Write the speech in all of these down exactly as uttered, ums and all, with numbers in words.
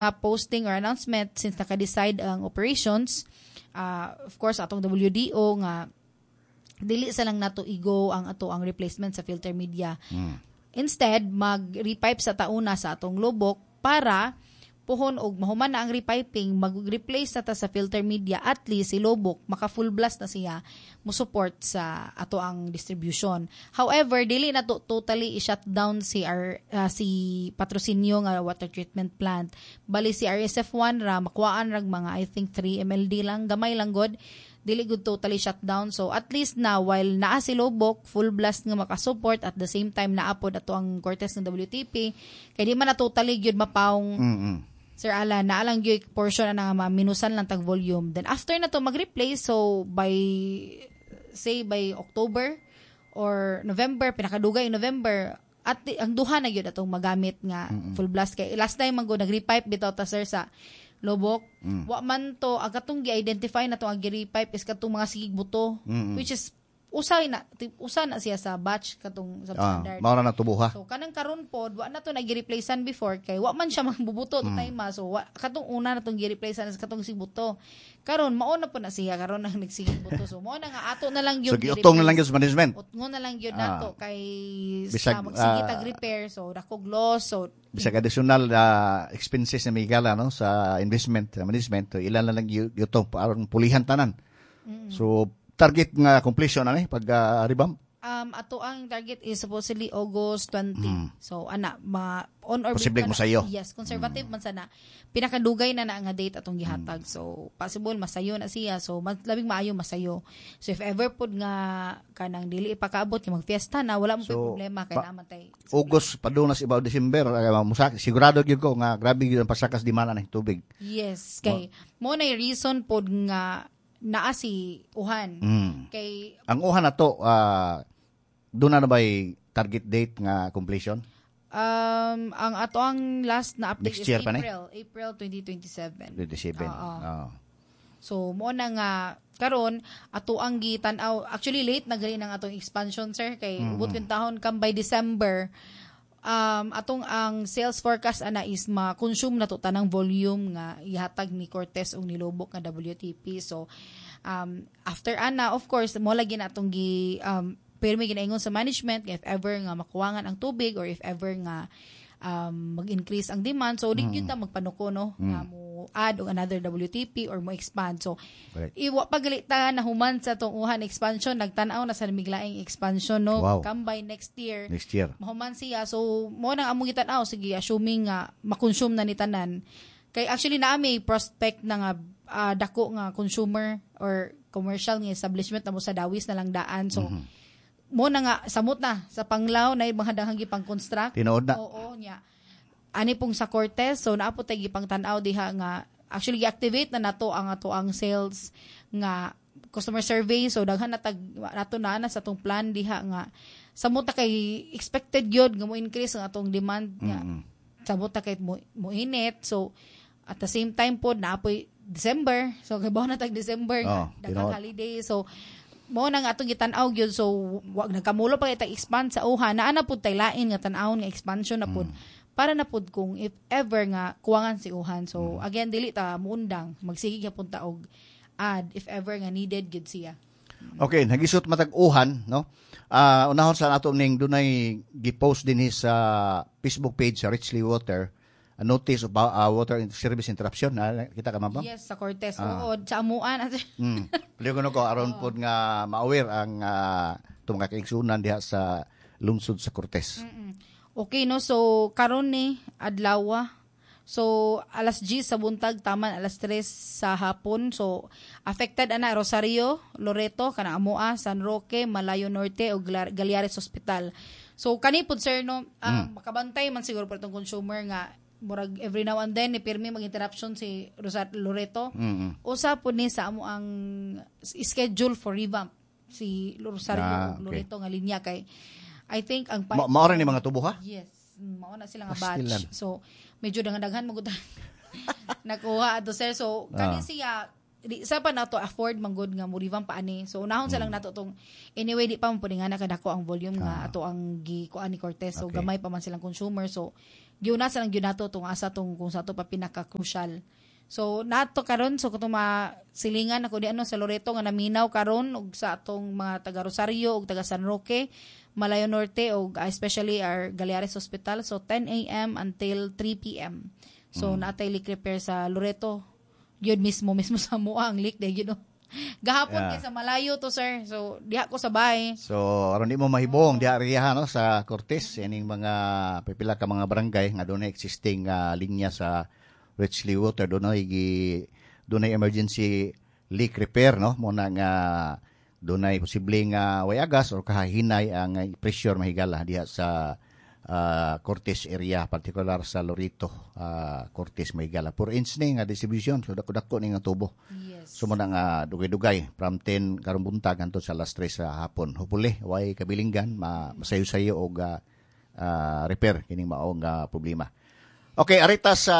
uh, posting or announcement since naka-decide ang operations. Uh, of course, atong W D O nga dili sa lang nato igo ang ato ang replacement sa filter media. Mm. Instead, mag-repipe sa tauna sa atong lubok para puhon og mahuman na ang repiping, mag-replace na ta sa filter media, at least si lubok maka full blast na siya mo support sa ato ang distribution. However, dili na to totally i-shut down si R, uh, si Patrocinio nga water treatment plant. Bali si R S F one ra makuhaan rag mga I think three milliliters lang, gamay lang god. Dili good totally shut down. So at least na while naa si lubok full blast nga maka-support, at the same time naapod ato ang Cortez ng W T P, kay di man na totally gyud mapaong mm-hmm. Sir Alan, naalang yung portion na nga minusan lang tag volume. Then after na to mag-replace, so by, say by October or November, pinakadugay November, at ang duha na yun atong magamit nga mm-hmm. full blast. Kay last time man go nag-repipe bitaw ta sir sa lubok. Mm. Wa man to, ang katong gi-identify na to ang gi-repipe is katong mga sigig buto, mm-hmm. which is usay na usa na siya sa batch katong substandard. Ah, mao na tubuha. So kanang karon pod wa na to nagi-replacean before kay wa man siya magbubuto mm. time ma. So wa, katong una na tong gi-replacean is katong sigbuto. Karon mao na po na siya karon nang nagsigig buto. So mao na nga ato na lang gyud. So giutong na lang gyud sa management. Utngo na lang gyud nato ah. kay bisag, sa magsige tag repair, so dakog loss, so bisag additional uh, expenses na may gala no sa investment sa management, so ilan na lang giutong aron pulihan tanan. Mm-hmm. So target nga completion ani pag uh, revamp? Um ato ang target is supposedly August twentieth. Mm. So ana ma on or possible mo sayo. Yes, conservative mm. man sana. Pinakadugay na na nga date atong gihatag. Mm. So possible masayo na siya. So mas, labing maayo masayo. So if ever pud nga kanang dili ipakaabot kay magfiesta na, wala mo so, problema kay naman tay. August padung na si ibaw December uh, musak sigurado gyud ko nga grabe gyud ang pasakas di mana ng tubig. Yes, kay mo na reason pod nga naa si Uhan. Mm. Kay ang Uhan na to uh, doon na na ba'y target date nga completion? Um, ang ato ang last na update next is year April, April twenty twenty-seven. twenty-seven. Uh, oh. So mo na nga karon ato ang gitan-aw, actually late na gali nang atong expansion sir kay mm-hmm. ubot kun tahon kam by December. Um, atong ang sales forecast ana is ma-consume na to tanang volume nga ihatag ni Cortez o ni Lubok nga W T P. So um, after ana of course mo lagi na atong gi um, permi ginaingon sa management if ever nga makuwangan ang tubig or if ever nga um, mag-increase ang demand, so di mm. yun ta magpanuko no mm. nga mo add og another W T P or mo expand. So right. Iwa pagalita na human sa tong uhan expansion, nagtan-aw na sa miglaing expansion no. Wow. Come by next year. Next year. Mahuman siya. So mo nang among gitan-aw, sige assuming nga makonsume na ni tanan. Kay actually na may prospect na nga uh, dako nga consumer or commercial nga establishment na mo sa dawis na lang daan. So mm-hmm. mo na nga samot na sa Panglao na mga daghang gipang construct. Tinood na. Oo nya. Ani pong sa Cortez, so naapot tay gipang tan-aw diha nga actually gi-activate na nato ang ato ang sales nga customer survey, so daghan na tag nato na na sa atong plan diha nga samot ta kay expected gyud nga mo increase ang atong demand nga mm-hmm. samot ta kay mo, mo init. So at the same time pod naapoy December, so kay bawo na tag December oh, daghang holiday, so mo nang atong gitan-aw gyud, so wag nagkamulo pa kita expand sa uha na ana pud tay lain nga tan-awon nga expansion na pud mm. para na pud kung if ever nga kuwangan si uhan. So mm. again dili ta muundang magsige gyapon ta og add if ever nga needed gyud siya. Okay, nagisot matag uhan no. Ah uh, unahon sa ato ning dunay gi-post din sa Facebook page sa Richly Water a notice of uh, water service interruption. Uh, kita ka mabang? Yes, sa Cortez. Ah. Oo, sa amuan. mm. Paliw ko aron pod nga ma-aware ang uh, itong kakaigsunan diha sa lungsod sa Cortez. Mm-mm. Okay, no? So, karon ni adlaw. So, alas diyes sa buntag, taman alas tres sa hapon. So, affected ana Rosario, Loreto, kana Amoa, San Roque, Malayo Norte, o Galiares Hospital. So, kanipod sir, no? Uh, mm. makabantay man siguro pa itong consumer nga murag every now and then ni pirmi mag-interruption si Rosar Loreto. Mm-hmm. Usa po ni sa amo ang schedule for revamp si Rosario ah, okay. Loreto nga linya kay I think ang Ma- maora ni mga tubo ha? Yes, mao na sila nga batch. Pastilan. So medyo daghan-daghan mo gud nakuha ato sir. So kani ah. siya di sa pa nato afford manggod nga mo revamp pa ani. So unahon mm. sa lang nato tong anyway di pa mo pud nga nakadako ang volume ah. nga ato ang gi kuan ni Cortez. So okay. Gamay pa man silang consumer. So gyuna sa lang gyunato tong asa tong kung sa to pa pinaka crucial. So nato karon so katong mga silingan ako di ano sa Loreto nga naminaw karon og sa atong mga taga Rosario ug taga San Roque, Malayo Norte ug uh, especially our Galeares Hospital, so ten a.m. until three p.m. So mm. natay leak repair sa Loreto. Yun mismo mismo sa mua ang leak day you know. Gahapon yeah. kay sa malayo to sir. So diha ko sa bahay. So aron di mo mahibong diha riya no sa Cortez ining mga pipila ka mga barangay nga dunay existing uh, linya sa Richley Water, dunay gi dunay emergency leak repair no mo na nga dunay posibleng uh, way agas or kahinay ang uh, pressure mahigala diha sa uh, Cortez area, particular sa Lorito uh, Cortez mahigala four inch ni nga distribution, so dako-dako ni nga tubo. Yes. So mo na nga dugay-dugay from ten karong buntag hangtod sa alas tres sa hapon. Hopefully way kabilinggan ma masayo-sayo og uh, uh, repair kining maong uh, problema. Okay, arita sa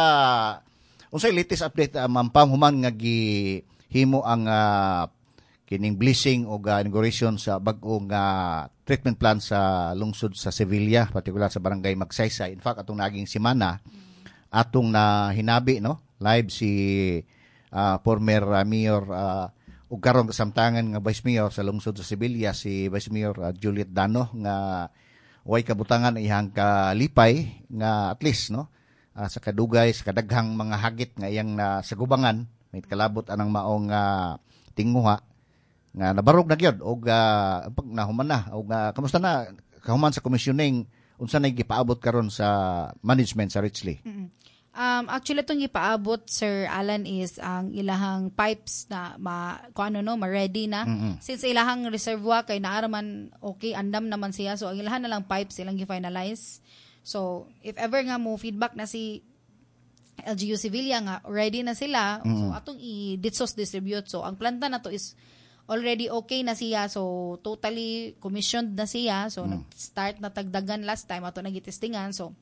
unsay latest update uh, Ma'am Pam human nga gihimo ang uh, kining blessing o uh, inauguration sa bag-ong uh, treatment plant sa lungsod sa Sevilla, particular sa barangay Magsaysay. In fact, atong naging semana atong na hinabi no live si uh, former uh, mayor uh, ug karon kasamtangan nga vice mayor sa lungsod sa Sevilla, si Vice Mayor uh, Juliet Dano nga way kabutangan iyang kalipay nga at least no uh, sa kadugay sa kadaghang mga hagit nga iyang uh, sa gubangan may kalabot anang maong uh, tinguha nga nabarog na gyud og uh, pag nahuman na og uh, kamusta na kahuman sa commissioning unsa nay gipaabot karon sa management sa Richley? Mm-hmm. Um actually itong gipaabot Sir Alan is ang ilahang pipes na ma kung ano no ma-ready na mm-hmm. since ilahang reservoir kay naara man okay andam naman siya, so ang ilahan na lang pipes ilang gi-finalize. So if ever nga mo feedback na si L G U Sevilla nga ready na sila, mm-hmm. so atong i-ditsos distribute. So ang planta na to is already okay na siya, so totally commissioned na siya, so mm. nag-start na tagdagan last time ato nagitestingan, so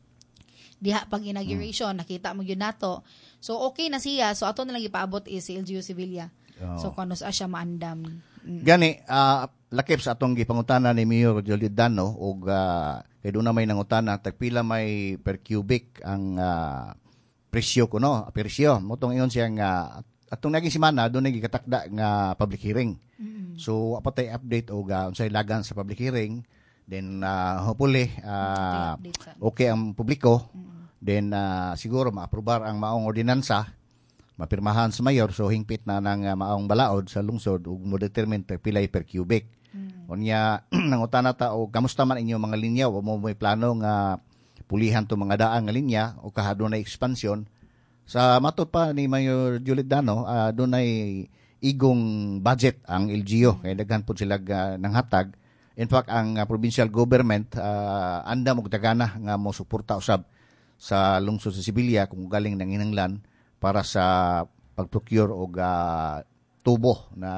diha pag inauguration mm. nakita mo gyud nato, so okay na siya, so ato na lang ipaabot is si L G U Sevilla. Oh. So kuno sa siya maandam mm. gani uh, lakip sa atong gipangutana ni Mayor Juliet Dano og uh, kay doon na may nangutana tagpila may per cubic ang uh, presyo kuno presyo motong ingon siya nga atong naging semana doon naging katakda nga public hearing. Mm-hmm. So apatay update og uh, unsay lagan sa public hearing, then uh, hopefully uh, okay ang publiko, mm-hmm. then uh, siguro maaprobar ang maong ordinansa, mapirmahan sa mayor, so hingpit na ng uh, maong balaod sa lungsod ug mo determine pilay per cubic. Mm-hmm. Unya nangutana ta og kamusta man inyo mga linya o mo may plano nga pulihan to mga daan nga linya o kahadto na expansion. Sa matud pa ni Mayor Juliet Dano, uh, doon ay igong budget ang L G U. Kaya daghan po sila uh, ng hatag. In fact, ang uh, provincial government, uh, anda mo dagana nga mo suporta usab sa lungsod sa Sevilla kung galing ng inanglan para sa pag-procure og uh, tubo na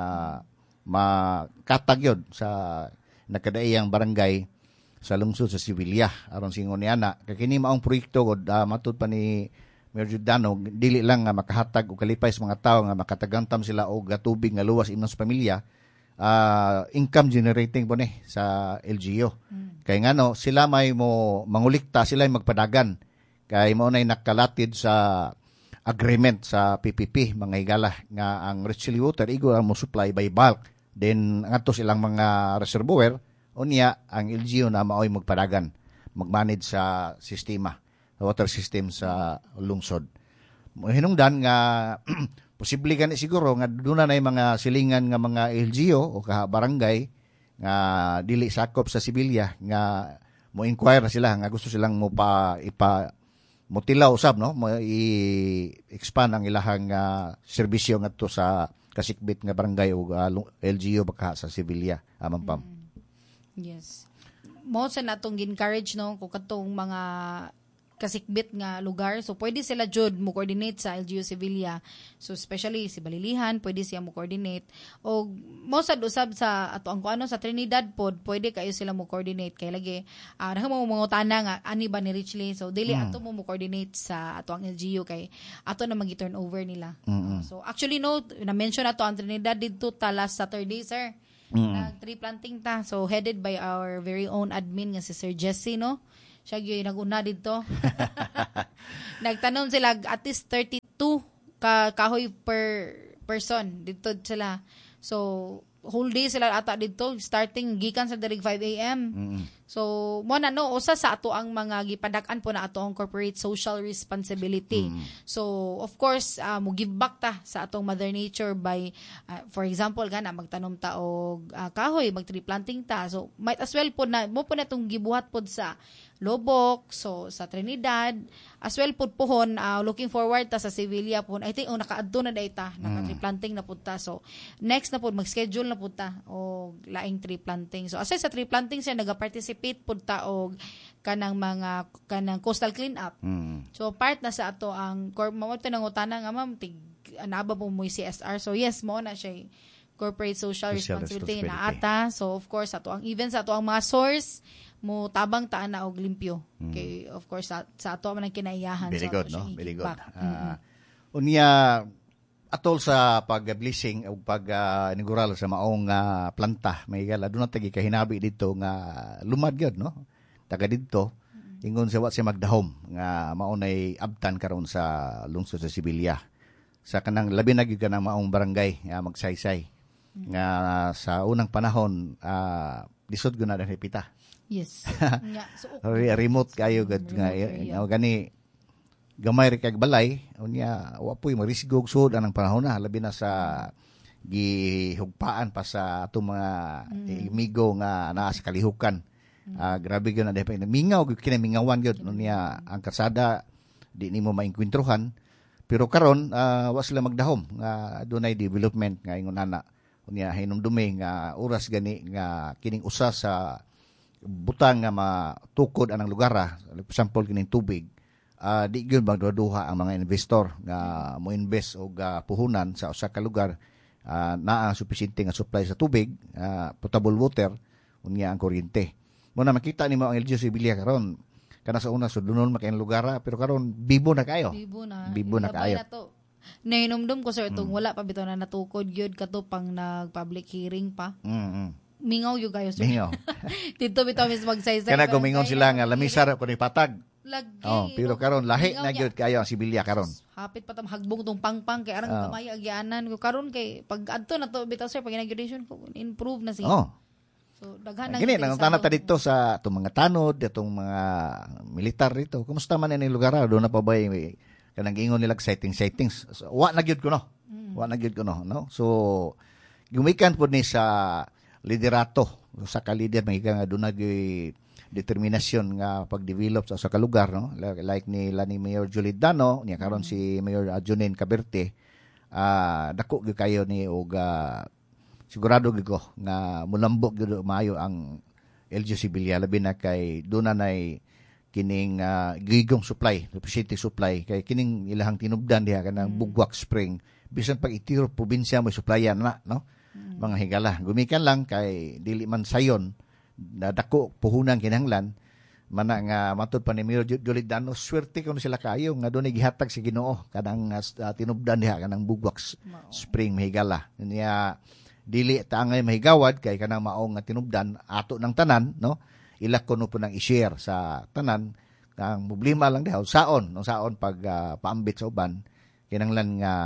makatag yun sa nakadaiyang barangay sa lungsod sa Sevilla. Aron singon ni ana, kini maong proyekto god uh, matud pa ni Mayor Giordano, dili lang nga makahatag o kalipay sa mga tao nga makatagantam sila og tubig nga luwas imong sa pamilya, uh, income generating po ni sa L G U. Mm. Kaya nga no, sila may mo mangulikta, sila ay magpadagan. Kaya mo na nakalatid sa agreement sa P P P, mga higala, nga ang Richley Water, igo ang mo supply by bulk. Then, nga to silang mga reservoir, unya, ang L G U na maoy magpadagan, magmanage sa sistema. Water system sa lungsod. Hinungdan nga posible gani siguro nga doon na mga silingan nga mga L G U o kaha barangay nga dili sakop sa Sevilla nga mo inquire na sila nga gusto silang mo pa ipa mutilaw usab no mo i-expand ang ilahang uh, serbisyo ngadto sa kasikbit nga barangay o uh, L G U baka sa Sevilla amang pam. Mm. Yes. Mo sa natong encourage no kung katong mga kasikbit nga lugar, so pwede sila jud mo coordinate sa L G U Sevilla, so especially si Balilihan pwede siya mo coordinate o mo sad usab sa ato ang kuano sa Trinidad pod pwede kayo sila mo coordinate kay lagi uh, na mo mga tana nga ani ba ni Richley, so dili mm. ato mo mo coordinate sa ato ang L G U kay ato na magi-turn over nila. Mm-hmm. Uh, so actually no na mention ato ang Trinidad didto ta last Saturday sir. Mm-hmm. Nag tree planting ta, so headed by our very own admin nga si Sir Jesse no. siya gyud naguna dito. Nagtanom sila at least thirty-two ka kahoy per person dito sila. So whole day sila ata dito starting gikan sa dirig five a.m. Mm-hmm. So mo na no usa sa ato ang mga gipadak-an po na ato ang corporate social responsibility. Mm-hmm. So of course uh, mo give back ta sa atong mother nature by uh, for example gana magtanom ta og uh, kahoy, mag-tree planting ta. So might as well po na mo po na tong gibuhat pod sa Lobok, so sa Trinidad, as well po pohon, uh, looking forward ta sa Sevilla po. I think, oh, naka-adto na dahi ta, naka-tree planting na po ta. So, next na po, mag-schedule na po ta, o laing tree planting. So, aside sa tree planting siya, nag-participate po ta, o kanang mga, kanang coastal cleanup. Mm. So, part na sa ato, ang, mawag nang utana nga, ma'am, tig, anaba po mo yung C S R. So, yes, mo na siya, corporate social, social responsibility, responsibility na ata. So, of course, ato ang, even sa ato ang mga source, mo tabang taan na og limpyo. Mm. Okay, of course sa, sa ato man ang kinaiyahan. Very so, good, no? Very good. Uh, mm-hmm. Unya atol sa pag-blessing o pag-inaugural uh, sa maong uh, planta, may gala doon tagi kahinabi dito nga lumad gyud, no? Taga dito mm-hmm. ingon sa wat si magdahom nga maunay abtan karon sa lungsod sa Sibilya. Sa kanang labi na gyud kanang maong barangay nga magsaysay. Mm-hmm. Nga sa unang panahon uh, lisod gyud na dahil pita. Yes. Yeah. So, okay. Remote kayo gad nga yeah. gani gamay ri kag balay unya wa poy marisgo og sud anang panahon na labi na sa gihugpaan pa sa ato mga mm. imigo nga naa sa kalihukan. Mm. Uh, grabe gyud na depende mingaw gyud kini mingawan gyud unya ang kasada di nimo maengkwentruhan pero karon uh, wa sila magdahom nga dunay development nga ingon ana unya hinumdumi nga oras gani nga kining usa sa butang nga matukod anang lugar, for example kining tubig, uh, di gyud magduha ang mga investor nga mo invest og uh, puhunan sa usa ka lugar uh, naa ang sufficiente nga supply sa tubig, uh, potable water unya ang kuryente. Mo na makita nimo ang L G U Sibilya karon kana sa una sudunon makain lugar pero karon bibo na kayo. Bibo na. Bibo na kayo. Nainumdum ko sir itong mm. wala pa bitaw na natukod gyud kato pang nag-public hearing pa. Mm. Mingaw yung kayo, sir. Mingaw. Dito bitaw mis magsaysay. Kana gumingon sila nga lamisar ko ni patag. Lagi. Oh, pero karon lahi na gyud kayo ang Sibilya karon. Hapit pa tam hagbong tong pangpang kay arang oh. Gamay agyanan ko karon kay pag adto na to bitaw sir pag inauguration ko improve na siya. Oh. So daghan na gini nang tanata dito sa atong mga tanod, atong mga militar dito. Kumusta man ini lugar do na pa ba kanang ingon nila exciting sightings. So, wa na gyud ko no. Mm. Wa na gyud ko no, no. So gumikan pud ni sa liderato sa ka-leader may nga doon nag determinasyon nga pag-develop sa sa lugar no like ni Lani Mayor Julie Dano niya karon mm-hmm. si Mayor Junin Caberte uh, dako gyud kayo ni og uh, sigurado gyud ko nga mulambok gyud maayo ang L G U Sibilya labi na kay doon na nay kining uh, gigong supply electricity supply kay kining ilahang tinubdan diha kanang mm-hmm. Bugwak Spring bisan pag itiro probinsya mo supplyan na no mm. mga higala gumikan lang kay dili man sayon na dako puhunan kinahanglan mana nga matud pa ni Mayor Julie Dano swerte kuno sila kayo nga dunay gihatag si Ginoo kanang uh, tinubdan diha kanang Bugwak Mao. Spring mahigala niya dili ta angay mahigawad kay kanang maong nga tinubdan ato ng tanan no ila kuno po nang i-share sa tanan ang problema lang diha saon no saon pag uh, paambit sa uban kinahanglan nga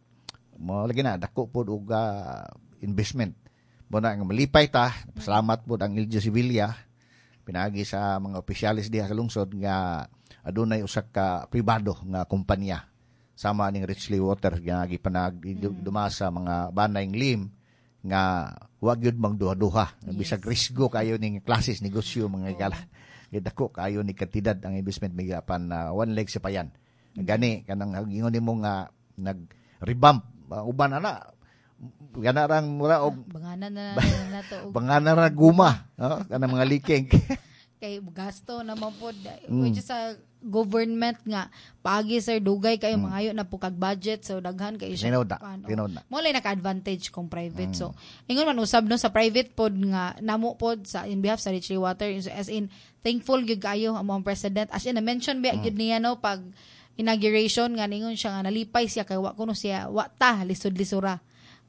mo lagi na dako pod og uh, investment. Muna nga malipay ta, salamat po ang L G U Sibilya, pinagi sa mga opisyalis diha sa lungsod nga adunay usak ka pribado nga kumpanya sama ning Richley Water nga gipanag mm. dumasa mga banayng lim nga wa gyud magduha-duha yes. Bisag risgo kayo ning klases negosyo mga igala. Oh. Dako kayo ni kantidad ang investment may gapan uh, one leg sa payan. Mm. Gani kanang ingon nimo nga nag-revamp uh, uban ana ganarang mura og banganan na nato og banganan ra guma no kanang mga liking kay gasto naman pod mm. which is sa government nga pagi sir dugay kay mm. mangayo na po kag budget so daghan kay siya ano mo lay naka-advantage kung private mm. so ingon man usab no sa private pod nga namo pod sa in behalf sa Richley Water as in thankful gyud kayo among president as in na mention ba mm. gyud niya no pag inauguration nga ningon siya nga nalipay siya kay wa kuno siya wa ta lisod-lisura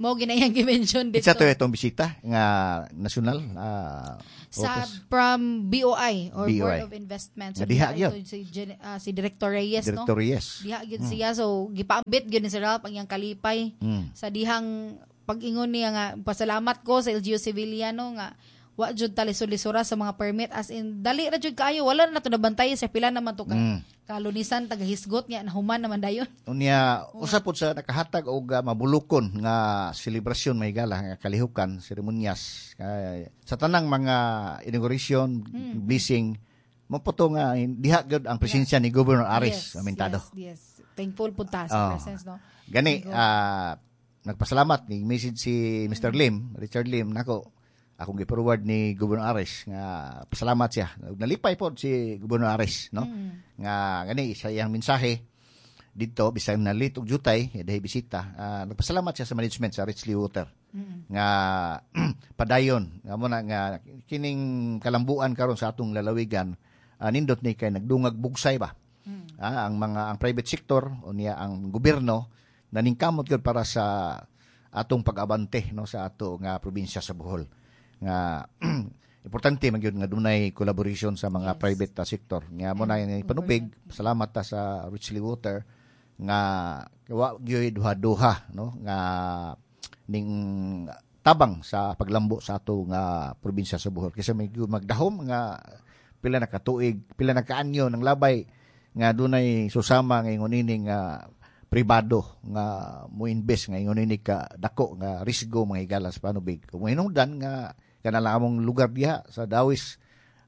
Mo ginayang gi-mention dito. Isa to itong bisita nga national uh, sa from B O I or B O I. Board of Investment. So, diha diha gyud. ito si Gen- uh, si Director Reyes, Director no? Reyes. Diha gyud siya, so gipaambit gyud ni Sir Ralph ang iyang kalipay Mm. sa dihang pag-ingon niya nga pasalamat ko sa L G U Civiliano nga wa jud ta lisod-lisura sa mga permit, as in dali ra jud kaayo, wala na to nabantay sa pila naman to ka Mm. kalunisan tagahisgot niya nahuman naman dayon. Unya usa pud sa nakahatag og uh, mabulukon nga selebrasyon mahigala nga kalihukan seremonyas kay sa tanang mga inauguration Mm. blessing mo po to nga diha gyud ang presensya ni Governor Aris Amentado. Yes, yes. Thankful po ta sa Oh. presence, no? Gani Go. ah, nagpasalamat ni message si Mister Lim, Richard Lim nako akong gi-forward ni Governor Aris nga pasalamat siya. Nalipay pod si Governor Aris, no? Mm. Nga gani sa iyang mensahe dito bisan nalit og jutay dahil bisita, ah, nagpasalamat siya sa management sa Richley Water Mm. nga padayon nga mo na nga kining kalambuan karon sa atong lalawigan, ah, nindot ni kay nagdungag bugsay ba. Mm. Ah, ang mga ang private sector o niya ang gobyerno naningkamot gyud para sa atong pag-abante, no, sa ato nga probinsya sa Bohol. Nga importante man gyud nga dunay collaboration sa mga Yes. private uh, sector. Nga mo na yung panubig, salamat ta sa Richley Water nga wa gyud duha-duha, no, nga ning tabang sa paglambo sa ato nga probinsya sa Bohol. Kasi may gyud magdahom nga pila na katuig, pila na kaanyo ng labay nga dunay susama nga ingon ini nga pribado nga mo invest nga ingon ini ka dako nga risgo mga higala sa panubig. Kung hinungdan nga kanala among lugar diha sa Dawis,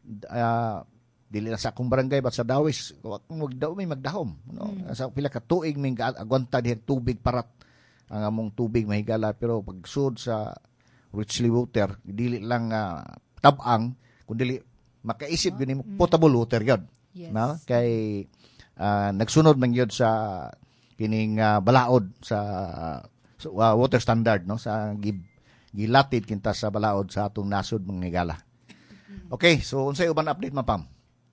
uh, dili na sa akong barangay but sa Dawis kung magdaw may magdahom, no? Mm. Sa pila ka tuig may agwanta diha tubig parat ang among tubig mahigala, pero pag sud sa Richley Water dili lang uh, tabang kundi makaisip gyud nimo potable water gyud. Yes. No? Kay uh, nagsunod man gyud sa kining uh, balaod sa uh, uh, water standard, no, sa gib gilatid kinta sa balaod sa atong nasod mga higala. Okay, so unsay uban update mapam?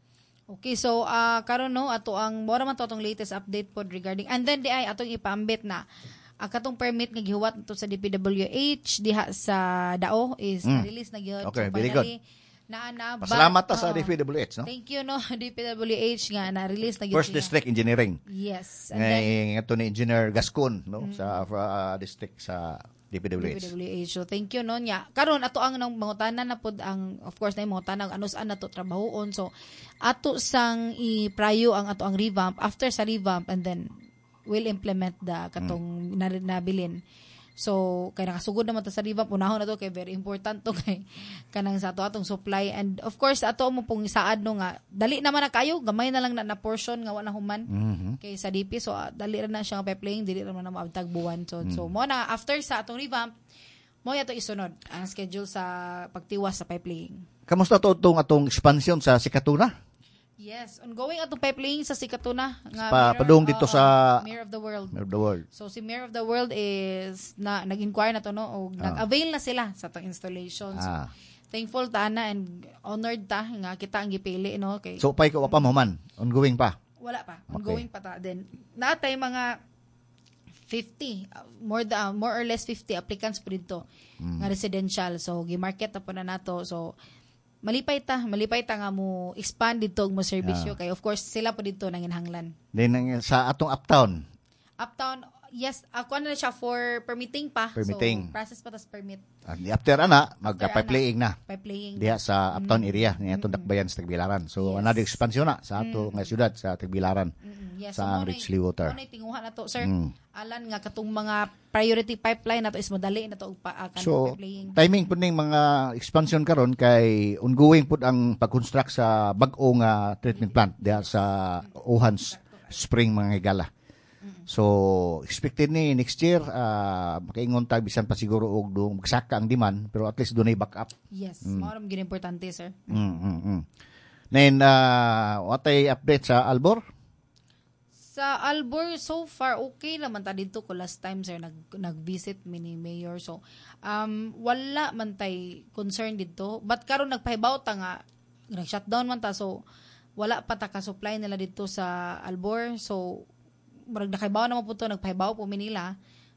Okay, so uh, karon no ato ang mora man to atong latest update pod regarding, and then di ay atong ipaambit na ang katong permit nga gihuwat to sa D P W H diha sa Dao is Mm. na-release na gyud. Okay, So, very finally, naa na ba- Pasalamat ta sa Oo. D P W H, no? Thank you no D P W H nga na-release na gyud First siya. District Engineering. Yes. And then Ngay ngato ni Engineer Gascon, no, sa uh, district sa D P W D P H. W H. So thank you no nya. Karon ato ang nang mangutanan na pod ang of course na yung mangutanan ang anus-an nato trabahoon. So ato sang i-prayo ang ato ang revamp, after sa revamp and then we'll implement the katong Hmm. mm. nabilin. So kay nakasugod naman ta sa revamp, unahon na to kay very important to kay kanang sa ato atong supply, and of course ato mo pong isaad no nga dali naman na kayo, gamay na lang na, na portion nga wala human. Mhm. Kay sa D P, so uh, dali ra na siya pipeline, dili ra man na maabtag buwan. So, Mm. so mo na after sa atong revamp, mo yato isunod ang schedule sa pagtiwas sa pipeline. Kamusta to itong atong expansion sa Sikatuna? Yes, ongoing atong pipeline sa Sikatuna nga Pa- Mayor- padung dito oo, sa- Mayor of the World. Mayor of the World. So si Mayor of the World is na nag-inquire na to no o nag-avail na sila sa atong installation. So, Ah. thankful ta na and honored ta nga kita ang gipili no kay So pay ko pa mo man, ongoing pa. wala pa. Ongoing pa ta. Then, natay mga fifty, uh, more da, more or less fifty applicants po dito nga residential. So, gimarket na po na nato. So, malipay ta, malipay ta nga mo expand dito mo serbisyo. Kay of course, sila po dito nanginhanglan. Then ang- sa atong uptown, Uptown, yes, ako ano na siya for permitting pa. Permitting. So, process pa tas permit. ah, di after ana, After magka-playing na. By playing. Diha sa uptown area ni atong Dakbayan sa Tagbilaran. So Yes. another expansion na sa ato nga syudad sa Tagbilaran. Mm, yes, sa mo na- Richley Water. mo na tinguhan na to, sir. Mm. Alan nga katong mga priority pipeline na to is madali na to pa uh, So playing. timing pud ning mga expansion karon kay ongoing pud ang pag-construct sa bag-o nga treatment plant diha sa Ohans Spring mga higala. So expected ni next year uh, makaingon ta bisan pa siguro og do magsaka ang demand pero at least dunay backup. Yes, mao ra gyud importante, sir. Mm mm. mm. Then uh, what ay update sa Albor? Sa Albor, so far, okay naman ta dito ko last time, sir, nag, nag-visit mi ni Mayor. So, um, wala man tay concern dito. But karon nagpahibaw ta nga, nag-shutdown man ta. So, wala pa ta ka-supply nila dito sa Albor. So, marag nakahibaw naman po to, nagpahibaw po mi nila.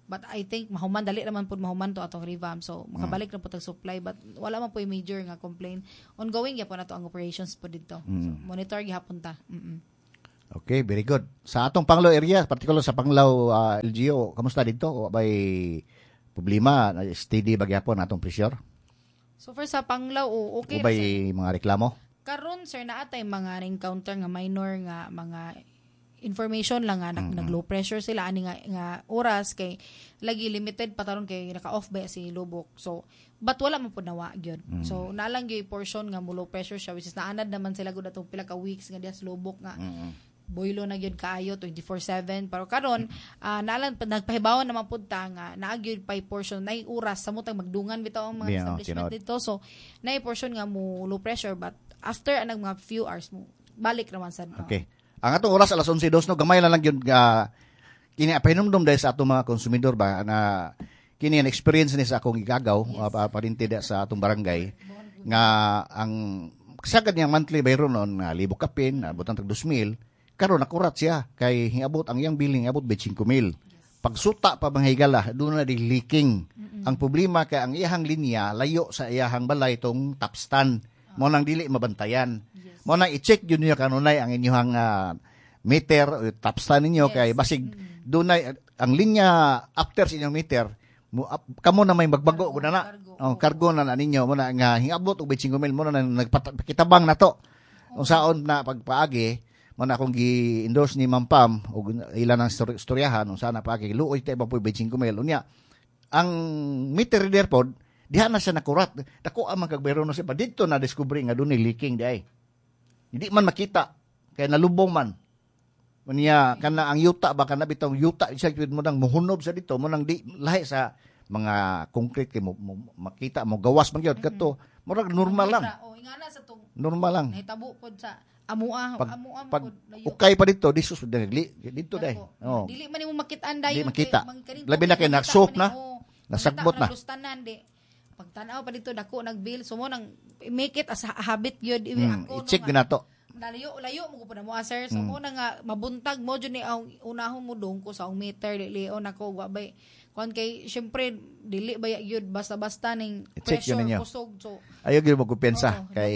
But I think mahuman dali naman pud mahuman to atong revamp. So makabalik mm. na po tag supply but wala man po yung major nga complaint. Ongoing gyapon nato ang operations po dito. Mm. So monitor gihapon ta. Mm-mm. Okay, very good. Sa atong Panglao area, particular sa Panglao uh, L G U, kamusta dito? O ba'y problema, steady ba gyapon atong pressure? So for sa Panglao, oh, okay. O ba'y mga reklamo? Karon sir na atay mga encounter nga minor nga mga information lang nga mm-hmm. nag low pressure sila ani nga, nga oras kay lagi limited pataron kay naka-off ba si lubok. So but wala man pud nawa gyud. Mm-hmm. So nalang gyud portion nga mo low pressure siya which is naanad naman sila gud atong pila ka weeks nga diha sa lubok nga. Mm-hmm. Boylo na gyud kaayo twenty-four seven pero karon uh, nalang nagpahibawan naman pud ta nga naa gyud pay portion nay oras samutang magdungan bitaw ang mga yeah, establishment dito. So nay portion nga mo low pressure but after anang mga few hours mo balik naman sad. Okay. Ang atong oras alas onse dos no gamay lang lang gyud uh, kini pahinumdum dahil sa atong mga konsumidor ba na kini an experience ni sa akong igagaw yes. uh, parinti sa atong barangay nga ang sagad niyang monthly bayro non uh, libo kapin uh, butang tag two mil karon nakurat siya kay hiabot ang iyang billing abot twenty-five mil. Pagsuta pa bang higala doon na di leaking. Mm-hmm. Ang problema kay ang iyahang linya layo sa iyahang balay tong top stand. Mo nang dili mabantayan. Yes. Mo nang i-check yun niyo kanunay ang inyong uh, meter o top stand ninyo yes. kay basig mm-hmm. doon ang linya after sa inyong meter mo uh, kamo na may magbago ko na na. Cargo, oh, cargo na na ninyo mo na nga hingabot og twenty-five mil mo na nagpakitabang na to. Oh. Kung saon na pagpaagi mo na akong gi-endorse ni Ma'am Pam o ilan ang istoryahan kung saan na paagi luoy tayo ba po twenty-five mil unya ang meter reader pod diha na siya nakurat dako ang magkagbero no siya pa dito na discovery nga dunay leaking di ay hindi man makita kay nalubong man unya kana ang yuta ba kana bitong yuta siya gyud mo nang muhunob sa dito mo nang di lahi sa mga concrete kay mo, mo makita mo gawas man gyud kadto murag normal lang o ingana sa tong normal lang nahitabo pod sa amua pag, amua pag ukay pa dito disus dili dito dai oh dili man nimo makitaan dayon makita labi na kay nagsop na nasagbot na lustanan di pagtan-aw pa dito dako nagbill so mo nang make it as a habit gyud mm, ako i-check no, ginato layo layo mo ko pa mo sir so mm. mo na nga mabuntag mo jud ni ang unahon mo dong ko sa meter lilio nako wa bay kon kay syempre dili ba gyud basta-basta ning pressure kusog so ayo gyud mo kumpensa kay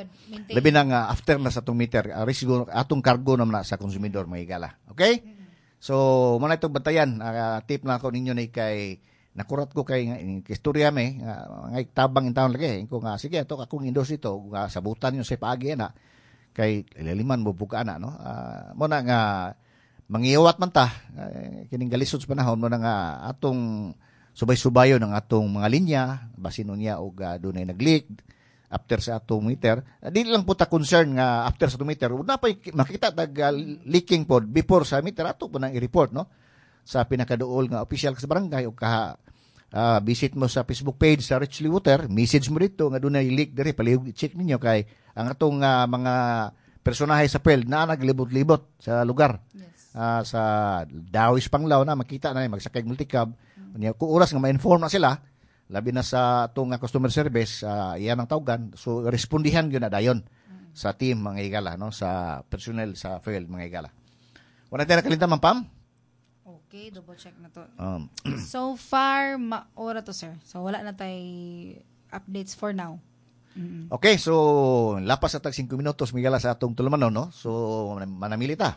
labi na nga after na sa atong meter uh, risgo atong cargo naman na sa konsumidor mga igala okay mm-hmm. so mo na itong bantayan uh, tip na ako ninyo ni kay nakurat ko kay istorya me uh, ngay tabang in town lagi ko nga sige ato akong endorse ito uh, sabutan yo sa paagi na kay ilaliman mo buka na no uh, mo na nga mangiwat man ta uh, kining galisod sa panahon mo na nga atong subay-subayo ng atong mga linya basin unya og uh, dunay nag-leak after sa atong meter uh, di lang po ta concern nga after sa atong meter una pa makita tag uh, leaking pod before sa meter ato po nang i-report no sa pinakaduol nga official sa barangay o ka uh, visit mo sa Facebook page sa Richly Water message mo dito nga dunay leak diri palihog check ninyo kay ang atong uh, mga personahe sa field na naglibot-libot sa lugar. Yes. Uh, sa Dawis Panglao na makita na magsakay multicab. Mm-hmm. Kung oras nga ma-inform na sila, labi na sa atong uh, customer service, uh, iyan ang tawagan. So respondihan gyud na dayon mm-hmm. sa team mga igala no sa personnel sa field mga igala. Wala tayo nakalintan man Pam? Okay, double check na to. Um, so far ma ora to sir. So wala na tay updates for now. Mm-hmm. Okay, so lapas sa tag five minutos migala sa atong tulumanon no. So manamili ta.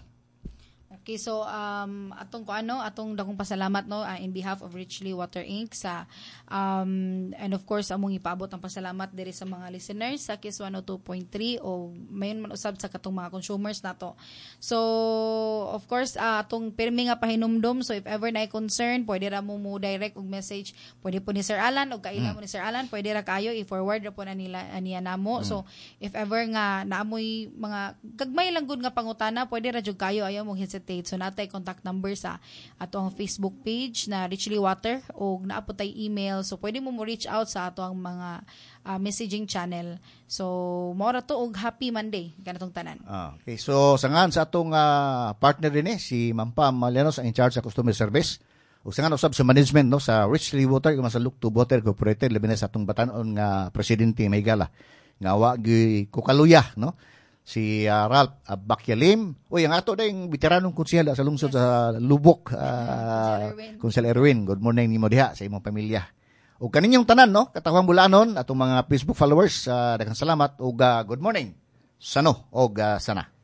Okay, so um atong ko ano, atong dakong pasalamat no uh, in behalf of Richly Water Incorporated sa um and of course among ipaabot ang pasalamat diri sa mga listeners sa Kiss one oh two point three o mayon man usab sa katong mga consumers nato. So of course uh, atong pirmi nga pahinumdom so if ever na concern, pwede ra mo mo direct og message, pwede po ni Sir Alan o kaila mm. mo ni Sir Alan, pwede ra kayo i-forward ra po na nila aniya namo. Mm. So if ever nga naamoy mga gagmay lang gud nga pangutana, pwede ra jud kayo ayaw mong hesitate. So natay contact number sa atong Facebook page na Richly Water o naapot tay email. So pwede mo mo reach out sa atong mga uh, messaging channel. So mao ra to og happy Monday kanatong tanan. Ah, okay. So sangan sa atong uh, partner din eh si Ma'am Pam Malianos ang in charge sa customer service. Ug sangan usab sa management no sa Richly Water kuma sa Lukto Water Cooperative labi na sa atong batan-on nga presidente Maygala nga wa gi kukaluya no si uh, Ralph uh, Bakyalim. Uy, ang ato na yung veteranong konsehal sa lungsod yes. sa Lubok, uh, Konsehal Erwin. Good morning ni mo diha sa imong pamilya. O kaninyong tanan, no? Katawang bulanon, atong mga Facebook followers, uh, daghang salamat. O uh, good morning. Sano o uh, sana.